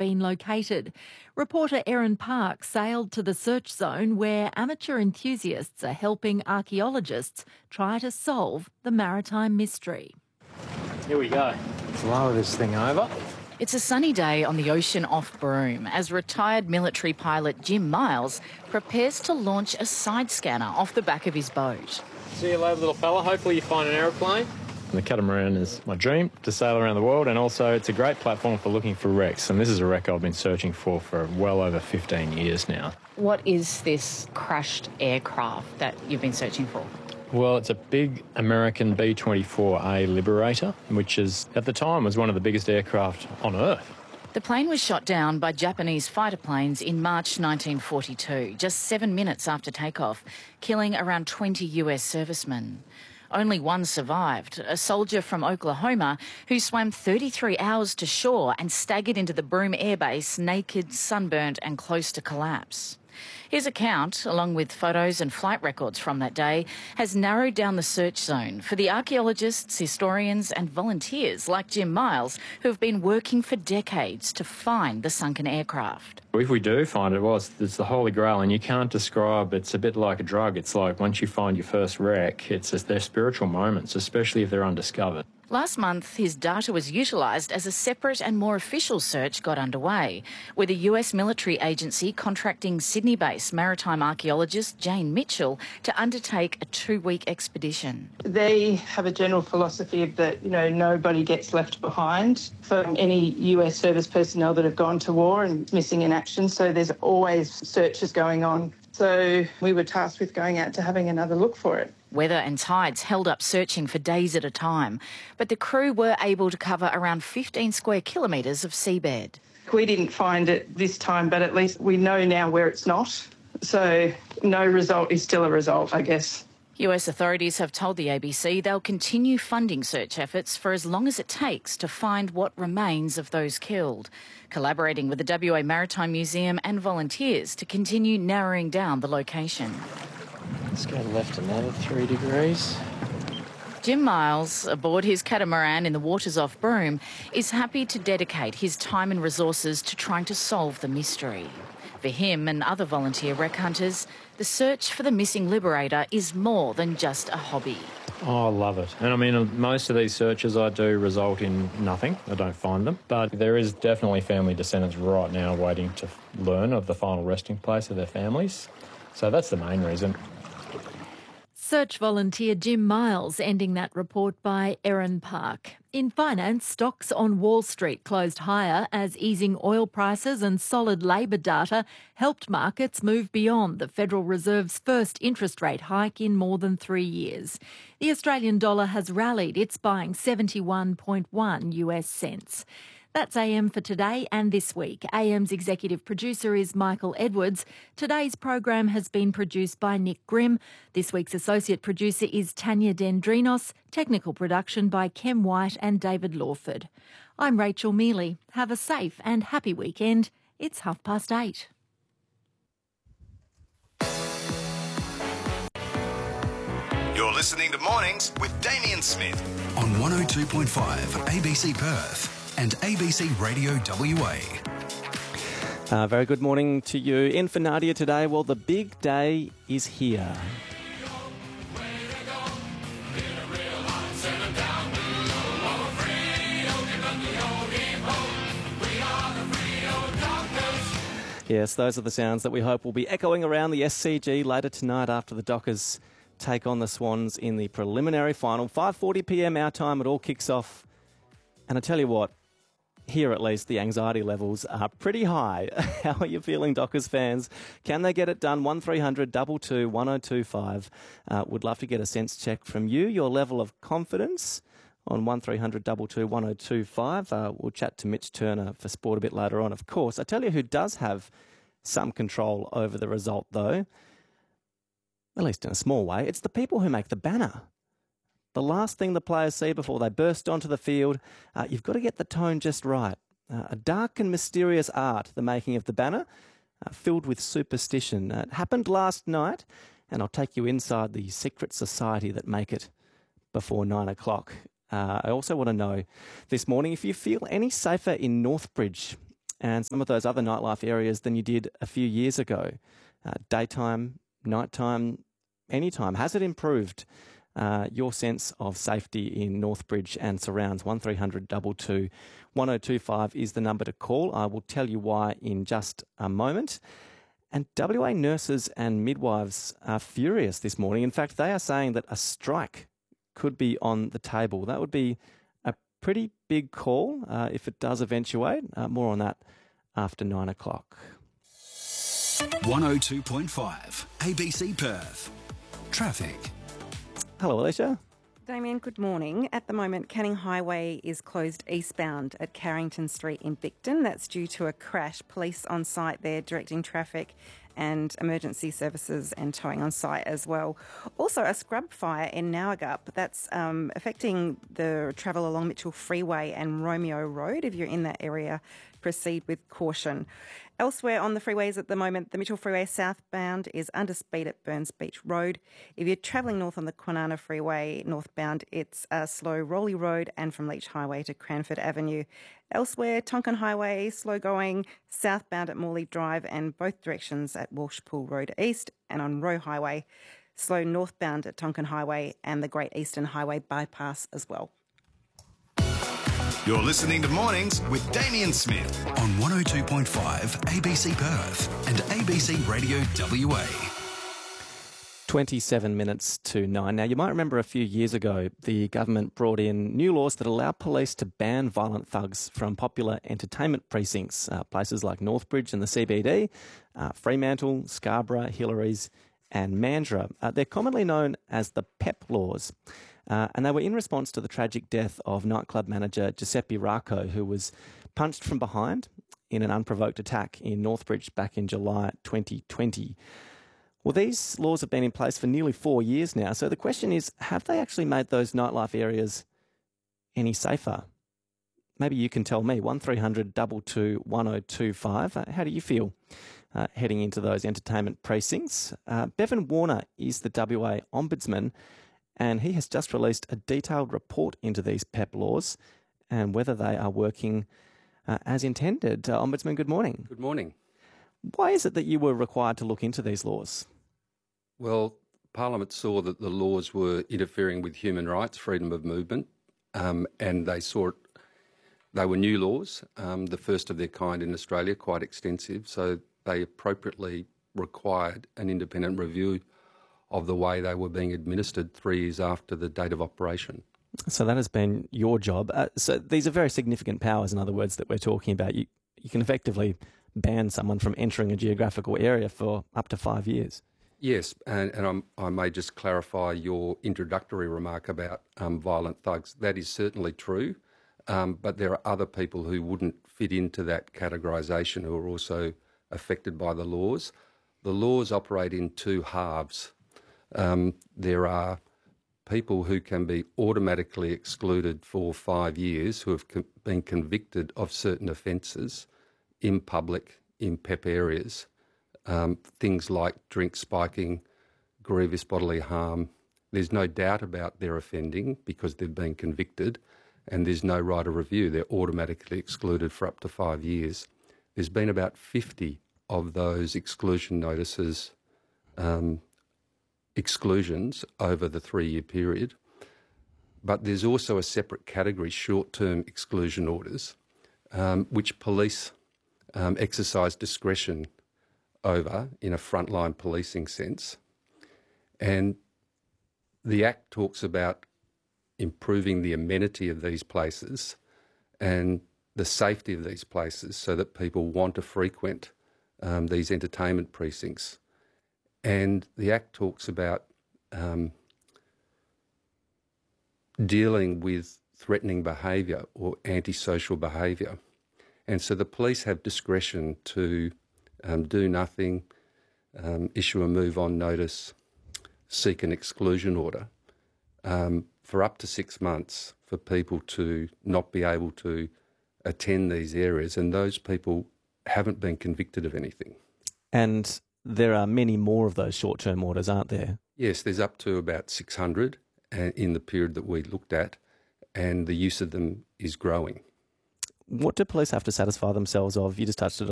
been located. Reporter Erin Park sailed to the search zone where amateur enthusiasts are helping archaeologists try to solve the maritime mystery. Here we go. Let's lower this thing over. It's a sunny day on the ocean off Broome as retired military pilot Jim Miles prepares to launch a side scanner off the back of his boat. See you later, little fella. Hopefully you find an aeroplane. The catamaran is my dream, to sail around the world, and also it's a great platform for looking for wrecks. And this is a wreck I've been searching for well over 15 years now. What is this crashed aircraft that you've been searching for? Well, it's a big American B-24A Liberator, which is, at the time, was one of the biggest aircraft on Earth. The plane was shot down by Japanese fighter planes in March 1942, just 7 minutes after takeoff, killing around 20 US servicemen. Only one survived, a soldier from Oklahoma who swam 33 hours to shore and staggered into the Broome Air Base naked, sunburnt and close to collapse. His account, along with photos and flight records from that day, has narrowed down the search zone for the archaeologists, historians and volunteers like Jim Miles who have been working for decades to find the sunken aircraft. If we do find it, well, it's the holy grail, and you can't describe. It's a bit like a drug. It's like once you find your first wreck, they're spiritual moments, especially if they're undiscovered. Last month, his data was utilised as a separate and more official search got underway, with a US military agency contracting Sydney-based maritime archaeologist Jane Mitchell to undertake a 2-week expedition. They have a general philosophy that, nobody gets left behind from any US service personnel that have gone to war and missing in action, so there's always searches going on. So we were tasked with going out to having another look for it. Weather and tides held up searching for days at a time, but the crew were able to cover around 15 square kilometres of seabed. We didn't find it this time, but at least we know now where it's not. So no result is still a result, I guess. US authorities have told the ABC they'll continue funding search efforts for as long as it takes to find what remains of those killed, collaborating with the WA Maritime Museum and volunteers to continue narrowing down the location. Let's go left another 3 degrees. Jim Miles, aboard his catamaran in the waters off Broome, is happy to dedicate his time and resources to trying to solve the mystery. For him and other volunteer wreck hunters, the search for the missing Liberator is more than just a hobby. Oh, I love it. And I mean, most of these searches I do result in nothing. I don't find them. But there is definitely family descendants right now waiting to learn of the final resting place of their families. So that's the main reason. Search volunteer Jim Miles ending that report by Erin Park. In finance, stocks on Wall Street closed higher as easing oil prices and solid labour data helped markets move beyond the Federal Reserve's first interest rate hike in more than 3 years. The Australian dollar has rallied. It's buying 71.1 US cents. That's AM for today and this week. AM's executive producer is Michael Edwards. Today's program has been produced by Nick Grimm. This week's associate producer is Tanya Dendrinos. Technical production by Kem White and David Lawford. I'm Rachel Mealy. Have a safe and happy weekend. It's 8:30. You're listening to Mornings with Damien Smith on 102.5 ABC Perth and ABC Radio WA. Very good morning to you. In for Nadia today, well, the big day is here. Yes, those are the sounds that we hope will be echoing around the SCG later tonight after the Dockers take on the Swans in the preliminary final. 5:40pm our time, it all kicks off. And I tell you what, here at least the anxiety levels are pretty high. How are you feeling, Dockers fans? Can they get it done? 1300 22 1025. Would love to get a sense check from you, your level of confidence on 1300 22 1025. We'll chat to Mitch Turner for sport a bit later on, of course. I tell you who does have some control over the result, though, at least in a small way, it's the people who make the banner. The last thing the players see before they burst onto the field, you've got to get the tone just right. A dark and mysterious art, the making of the banner, filled with superstition. It happened last night, and I'll take you inside the secret society that make it before 9 o'clock. I also want to know this morning if you feel any safer in Northbridge and some of those other nightlife areas than you did a few years ago? Daytime, nighttime, anytime. Has it improved your sense of safety in Northbridge and surrounds? 1300 22 1025 is the number to call. I will tell you why in just a moment. And WA nurses and midwives are furious this morning. In fact, they are saying that a strike could be on the table. That would be a pretty big call if it does eventuate. More on that after 9 o'clock. 102.5 ABC Perth. Traffic. Hello, Alicia. Damien, good morning. At the moment, Canning Highway is closed eastbound at Carrington Street in Bicton. That's due to a crash. Police on site there directing traffic and emergency services and towing on site as well. Also, a scrub fire in Nowagup. That's affecting the travel along Mitchell Freeway and Romeo Road. If you're in that area, proceed with caution. Elsewhere on the freeways at the moment, the Mitchell Freeway southbound is under speed at Burns Beach Road. If you're travelling north on the Kwinana Freeway northbound, it's slow Rowley Road and from Leach Highway to Cranford Avenue. Elsewhere, Tonkin Highway, slow going southbound at Morley Drive and both directions at Walshpool Road East, and on Roe Highway, slow northbound at Tonkin Highway and the Great Eastern Highway bypass as well. You're listening to Mornings with Damien Smith On 102.5 ABC Perth and ABC Radio WA. 27 minutes to 9. Now, you might remember a few years ago, the government brought in new laws that allow police to ban violent thugs from popular entertainment precincts, places like Northbridge and the CBD, Fremantle, Scarborough, Hillary's and Mandurah. They're commonly known as the PEP laws. And they were in response to the tragic death of nightclub manager Giuseppe Racco, who was punched from behind in an unprovoked attack in Northbridge back in July 2020. Well, these laws have been in place for nearly 4 years now. So the question is, have they actually made those nightlife areas any safer? Maybe you can tell me. 1300 22 1025. How do you feel heading into those entertainment precincts? Bevan Warner is the WA Ombudsman, and he has just released a detailed report into these PEP laws and whether they are working as intended. Ombudsman, good morning. Good morning. Why is it that you were required to look into these laws? Well, Parliament saw that the laws were interfering with human rights, freedom of movement, and they saw it. They were new laws, the first of their kind in Australia, quite extensive, so they appropriately required an independent review of the way they were being administered 3 years after the date of operation. So that has been your job. So these are very significant powers, in other words, that we're talking about. You can effectively ban someone from entering a geographical area for up to 5 years. Yes, and I may just clarify your introductory remark about violent thugs. That is certainly true, but there are other people who wouldn't fit into that categorisation who are also affected by the laws. The laws operate in two halves. There are people who can be automatically excluded for 5 years who have been convicted of certain offences in public, in PEP areas, things like drink spiking, grievous bodily harm. There's no doubt about their offending because they've been convicted, and there's no right of review. They're automatically excluded for up to 5 years. There's been about 50 of those exclusion notices, exclusions over the 3-year period. But there's also a separate category, short-term exclusion orders, which police exercise discretion over in a frontline policing sense. And the Act talks about improving the amenity of these places and the safety of these places so that people want to frequent these entertainment precincts. And the Act talks about dealing with threatening behaviour or antisocial behaviour. And so the police have discretion to do nothing, issue a move-on notice, seek an exclusion order for up to 6 months for people to not be able to attend these areas, and those people haven't been convicted of anything. And there are many more of those short-term orders, aren't there? Yes, there's up to about 600 in the period that we looked at, and the use of them is growing. What do police have to satisfy themselves of? You just touched